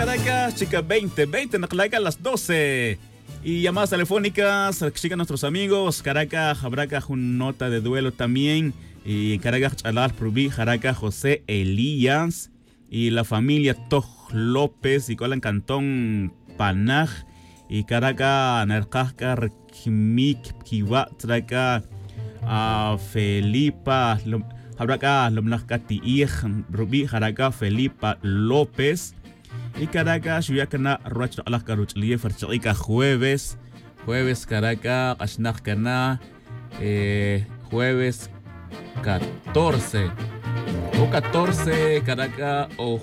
Caracas, chica 20 Naclaca a las 12. Y llamadas telefónicas, chica nuestros amigos. Caracas, Jabraca, un nota de duelo también. Y Caracas, Chalal, Prubí, Jaraca, José Elías. Y la familia Toj López, y Colan Cantón Panaj. Y Caracas, Narcasca, Rekmik, Kiva, Traca, Felipa, Jabraca, Lomnascati, Rubí, Jaraca, Felipa López. Y Caracas, Yuyacana, Roach, Alacaruch, Lieferchica, jueves, Caracas, Ashnachcana, jueves 14, o 14, Caracas, o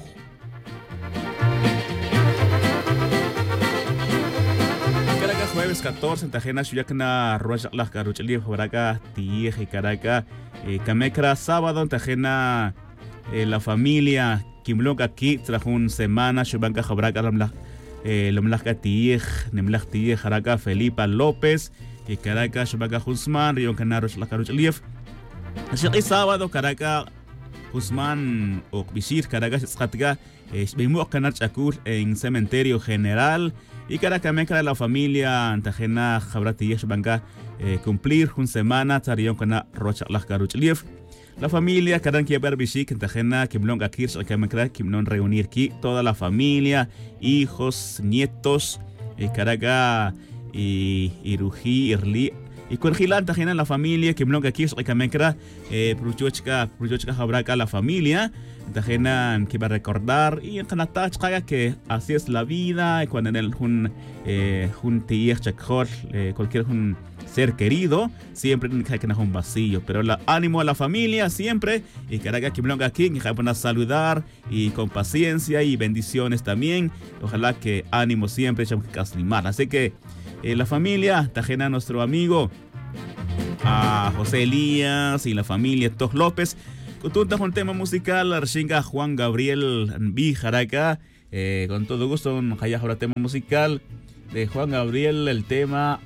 Caracas, jueves 14, Tajena, Yuyacana, Roach, Alacaruch, Lieferchica, Tieje, Caracas, Camecra, sábado, Tajena, la familia Kimlok aquí trajo una semana, Shubanka Jabraca, Lomlaka Tiej, Nemlak Tiej, Jaraca, Felipa López, y Caracas, Shubanka Guzmán, Río Canaros, Lacaruch Lief. Así que sábado, Caracas, Guzmán, Okbishir, Caracas, Skatga, Bimuk Canach Akur en Cementerio General, y Caracas, Mecra, la familia Antajena, Jabrati, Shubanka, cumplir una semana, Tarion Cana, Rocha, Lacaruch Lief. La familia, Karan Kiabar Bishik, Tajena, Kimlong Akir, Kamekra, Kimnon reunir aquí, toda la familia, hijos, nietos, Caraga, y Ruji, Irli, y Kurgilan, Tajena, la familia, Kimlong Akir, Kamekra, Pruchochka, Jabraca, la familia, Tajena, que va a recordar, y en Kanatach, que así es la vida, y cuando en el Hun Tier Chakor, cualquier ser querido, siempre tiene que tener un vacío, pero ánimo a la familia siempre, y Caracas que venga aquí, que van a saludar, y con paciencia y bendiciones también, ojalá que ánimo siempre, así que la familia, Tajena, nuestro amigo, a José Elías, y la familia Toj López, con un tema musical, Arshinga Juan Gabriel Bijaraca, con todo gusto, un tema musical de Juan Gabriel, el tema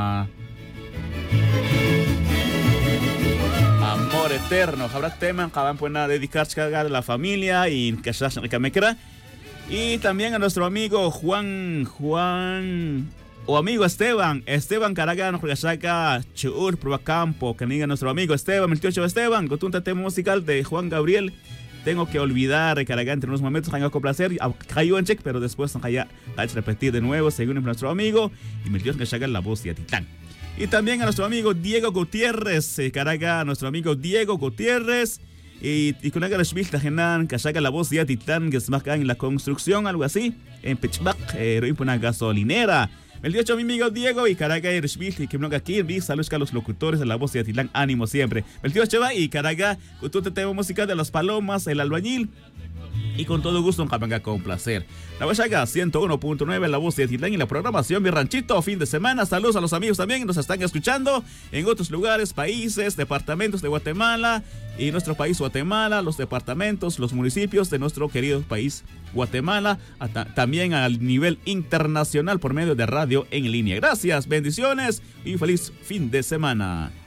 Amor Eterno. Habrá tema que van a dedicarse a la familia y también a nuestro amigo Juan o amigo Esteban Caragano, Jugasaca, Chur, Probacampo, que diga nuestro amigo Esteban, 28 Esteban, con un tema musical de Juan Gabriel. Tengo que olvidar Caragán entre unos momentos, tengo que complacer, cayó en check, pero después hay que repetir de nuevo, según nuestro amigo, y me dio que sacar la voz de Titán. Y también a nuestro amigo Diego Gutiérrez, Caracas, nuestro amigo Diego Gutiérrez, y con la Genan, que saca la voz de Titán, que es más en la construcción, algo así, en Pechbach, en una gasolinera. El 18 mi amigo Diego y Caracas y Rishvil y que venga aquí, saludos a los locutores de la voz de Atilán, ánimo siempre. El 18 va y Caracas, con todo el tema musical de las palomas, el albañil. Y con todo gusto, venga con placer. La Huachaca 101.9, la voz de Atilán y la programación Mi Ranchito, fin de semana. Saludos a los amigos también que nos están escuchando en otros lugares, países, departamentos de Guatemala y nuestro país Guatemala, los departamentos, los municipios de nuestro querido país Guatemala, también al nivel internacional por medio de radio en línea. Gracias, bendiciones y feliz fin de semana.